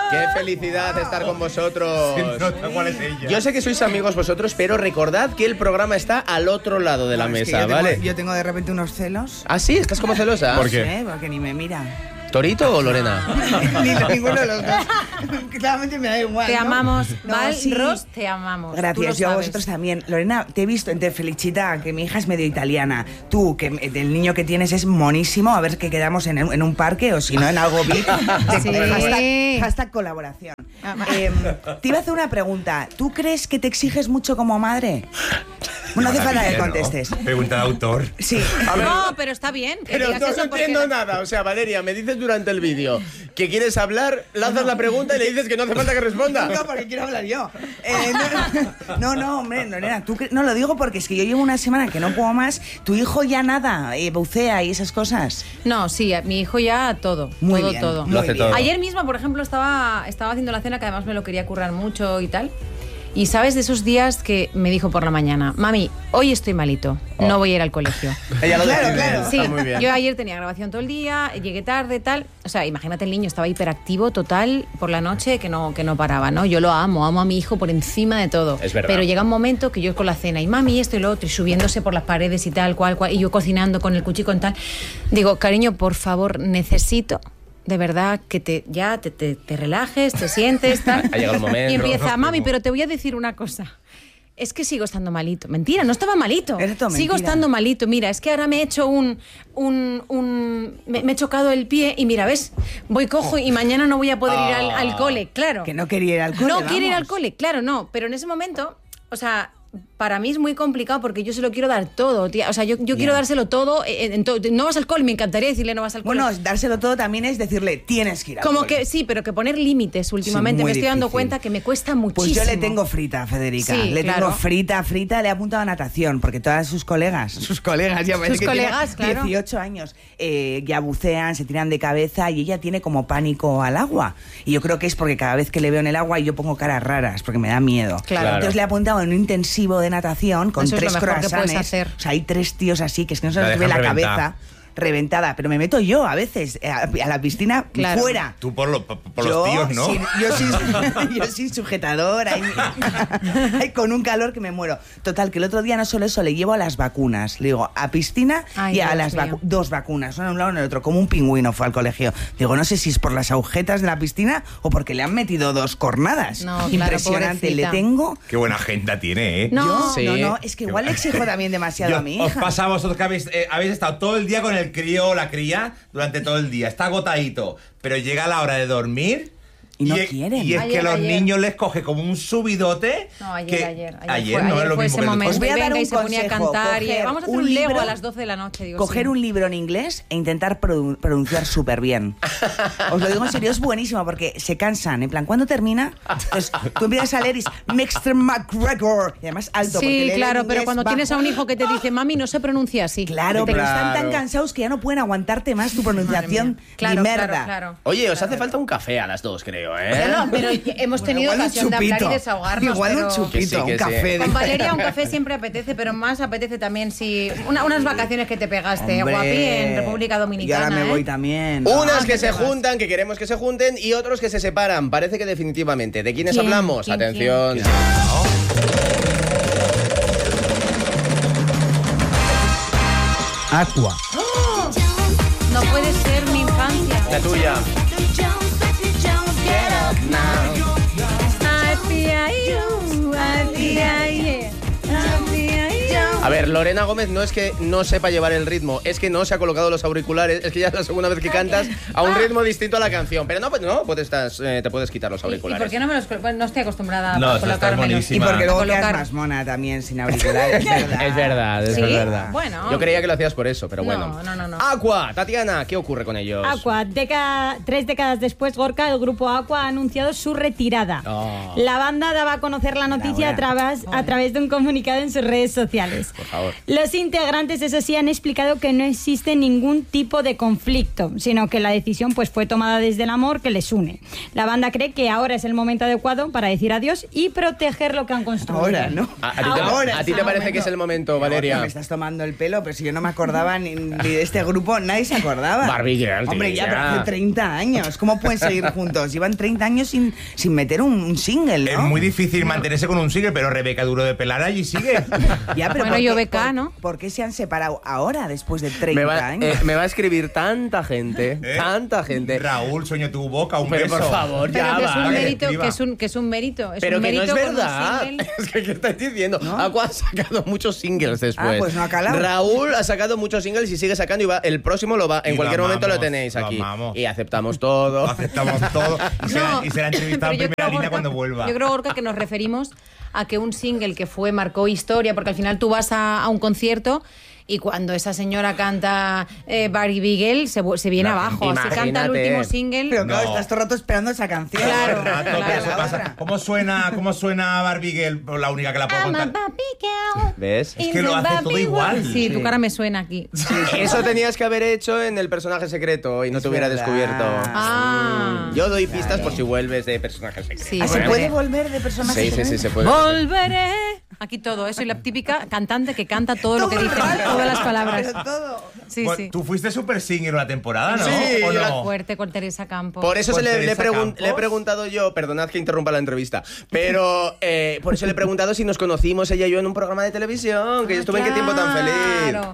¡Qué felicidad estar con vosotros! ¿Cuál es ella? Yo sé que sois amigos vosotros, pero recordad que el programa está al otro lado de la mesa, ¿vale? Yo tengo de repente unos celos. ¿Ah, sí? ¿Estás como celosa? ¿Por qué? No sé, porque ni me mira. ¿Torito o Lorena? Ninguno de los dos. Claramente me da igual. Te ¿no? amamos, No, Val, sí. Ros, te amamos. Gracias, yo a vosotros también. Lorena, te he visto, te felicita, que mi hija es medio italiana. Tú, que el niño que tienes es monísimo, a ver que quedamos en un parque o si no en algo VIP. Sí. Hashtag colaboración. Te iba a hacer una pregunta. ¿Tú crees que te exiges mucho como madre? No hace falta que contestes. Pregunta de autor. Sí. No, pero está bien. Que Pero digas no eso porque entiendo nada. O sea, Valeria, me dices durante el vídeo que quieres hablar, lanzas la pregunta y le dices que no hace falta que responda. No, porque quiero hablar yo. No, hombre, Lorena, no lo digo porque es que yo llevo una semana que no puedo más. Tu hijo ya nada, bucea y esas cosas. No, sí, mi hijo ya todo. Muy todo, bien, todo. muy bien. todo. Ayer mismo, por ejemplo, estaba haciendo la cena, que además me lo quería currar mucho y tal. Y sabes de esos días que me dijo por la mañana, mami, hoy estoy malito, no voy a ir al colegio. Ella lo Claro, decide, claro. Sí, está muy bien. yo ayer tenía grabación todo el día, llegué tarde, tal. O sea, imagínate, el niño estaba hiperactivo total por la noche que no paraba, ¿no? Yo lo amo a mi hijo por encima de todo. Es verdad. Pero llega un momento que yo con la cena y mami esto y lo otro y subiéndose por las paredes y tal, cual, y yo cocinando con el cuchillo y tal. Digo, cariño, por favor, necesito de verdad que te relajes, te sientes, tal. Ha llegado el momento. Y empieza, mami, pero te voy a decir una cosa. Es que sigo estando malito. Mentira, no estaba malito. Era todo Sigo mentira. estando malito. Mira, es que ahora me he hecho me he chocado el pie y mira, ¿ves? Voy cojo y mañana no voy a poder ir al cole, claro. Que no quería ir al cole. No quiere ir al vamos. cole, claro, no. Pero en ese momento, o sea, para mí es muy complicado porque yo se lo quiero dar todo, tía. O sea, yo quiero dárselo todo. No vas al cole, me encantaría decirle no vas al cole. Bueno, dárselo todo también es decirle, tienes que ir al Como cole. que sí, pero que poner límites últimamente. Sí, muy me estoy dando difícil. cuenta que me cuesta muchísimo. Pues yo le tengo frita, Federica. Sí, le claro. tengo frita, le he apuntado a natación, porque todas sus colegas, ya parece Sus que colegas, tiene claro. 18 años, ya bucean, se tiran de cabeza y ella tiene como pánico al agua. Y yo creo que es porque cada vez que le veo en el agua yo pongo caras raras, porque me da miedo. Claro. Entonces le he apuntado en un intensivo de natación con Eso es 3 lo mejor que puedes croissants. hacer. O sea, hay 3 tíos así que es que no se La les ve la dejan cabeza. Reventada, pero me meto yo a veces a la piscina Claro. fuera. Tú por los Yo tíos, ¿no? yo sin sujetador, ahí con un calor que me muero. Total, que el otro día no solo eso, le llevo a las vacunas. Le digo, a piscina Ay, y a Dios las mío. 2 vacunas, una en un lado y en el otro, como un pingüino fue al colegio. Digo, no sé si es por las agujetas de la piscina o porque le han metido 2 cornadas. No, claro, Impresionante, pobrecita. le tengo... Qué buena agenda tiene, ¿eh? No. Yo, Sí. no, es que igual le exijo también demasiado a mi Os hija. pasa a vosotros que habéis estado todo el día con el crío o la cría durante todo el día. Está agotadito, pero llega la hora de dormir Y no es- quieren. Y es que Ayer, los ayer. niños les coge como un subidote. No, ayer Ayer no fue, es lo fue mismo ese que momento. Os voy a dar Venga, un y se ponía a consejo, cantar. Y coger vamos a hacer un un Lego libro, a las 12 de la noche. Digo, Coger sí. un libro en inglés e intentar pronunciar súper bien. Os lo digo en serio, es buenísimo porque se cansan. En plan, ¿cuándo termina? Entonces, tú empiezas a leer y es Mr. McGregor. Y además alto. porque Sí, lee claro, en pero inglés cuando bajo. tienes a un hijo que te dice, mami, no se pronuncia así. Claro, Te- pero están Claro. tan cansados que ya no pueden aguantarte más tu pronunciación Claro, de merda. claro, claro. Oye, os hace falta un café a las 2, creo, ¿eh? Claro, pero hemos tenido Igual un ocasión de hablar y chupito. desahogarnos. Igual pero... un chupito, Que sí, que un sí. café. Con Valeria un café siempre apetece, pero más apetece también si unas vacaciones que te pegaste, Hombre, guapi, en República Dominicana. Y ahora me voy ¿eh? también. Unas que ¿qué se te vas? juntan, que queremos que se junten, y otros que se separan. Parece que definitivamente. ¿De quiénes ¿Quién? hablamos? ¿Quién? Atención. Aqua. No puede ser mi infancia. La tuya. A ver, Lorena Gómez no es que no sepa llevar el ritmo, es que no se ha colocado los auriculares, es que ya es la segunda vez que cantas a un ritmo distinto a la canción. Pero no, te puedes quitar los ¿Y auriculares. por qué no me los bueno, no estoy acostumbrada No, a estás colocármelos. buenísima. Y porque luego Colocar. quedas más mona también sin auriculares. Es verdad, es ¿Sí? verdad. Bueno. Yo creía que lo hacías por eso, pero bueno. No. Aqua, Tatiana, ¿qué ocurre con ellos? Aqua, 3 décadas después, Gorka, el grupo Aqua, ha anunciado su retirada. Oh. La banda daba a conocer la noticia a través de un comunicado en sus redes sociales. Por favor. favor. Los integrantes, eso sí, han explicado que no existe ningún tipo de conflicto, sino que la decisión pues fue tomada desde el amor que les une. La banda cree que ahora es el momento adecuado para decir adiós y proteger lo que han construido. Ahora, ¿no? ¿A ti te parece que es el momento, Valeria? Me estás tomando el pelo, pero si yo no me acordaba ni de este grupo, nadie se acordaba. Barbie Girl, Hombre, tío, ya, pero hace 30 años. ¿Cómo pueden seguir juntos? Llevan 30 años sin meter un single, ¿no? Es muy difícil mantenerse con un single, pero Rebeca Duro de Pelar allí sigue. Ya, pero Bueno, ¿por yo qué- BK, ¿no? ¿Por qué se han separado ahora, después de 30 años? Me va a escribir tanta gente, ¿Eh? tanta gente. Raúl, sueño tu boca, un Pero beso. por favor, Pero ya que es un va. mérito, escriba. que es un mérito. Es Pero un que no es mérito con un verdad. single. Es que, ¿qué estás diciendo? Aqua ha sacado muchos singles después. Ah, pues no ha calado. Raúl ha sacado muchos singles y sigue sacando y va, el próximo lo va. En Y cualquier lo momento lo amamos, tenéis lo aquí. amamos. Y aceptamos todo. Lo aceptamos todo. Y será entrevistado en pero yo primera creo, línea Gorka, cuando vuelva. Yo creo, Gorka, que nos referimos a que un single que marcó historia, porque al final tú vas a un concierto y cuando esa señora canta Barbie Girl se viene No, abajo. Si canta el imagínate. último single... Pero claro, No. estás todo el rato esperando esa canción. Claro, Rato, claro. pero se La pasa. otra. ¿Cómo suena Barbie Girl? La única que la puedo I'm a contar. Barbie girl. ¿Ves? Es que lo in the hace todo Barbie igual. world. Sí, tu cara me suena aquí. Eso tenías que haber hecho en el personaje secreto y no Es te hubiera verdad. descubierto. Ah. Yo doy pistas por si vuelves de personaje secreto. Sí, Ah, ¿se bueno. puede volver de personaje? Sí, sí, sí, se puede. Volveré. Aquí todo. Soy la típica cantante que canta todo lo que Todo el dice, rato. todas las palabras. Pero todo. Sí, Bueno, sí. Tú fuiste super singer una temporada, ¿no? Sí, ¿O yo la no? Fuerte con Teresa Campos. Por eso ¿Con le he Teresa Campos? le he preguntado yo, perdonad que interrumpa la entrevista, pero por eso le he preguntado si nos conocimos ella y yo en un programa de televisión, que yo estuve en Qué tiempo tan feliz. Claro.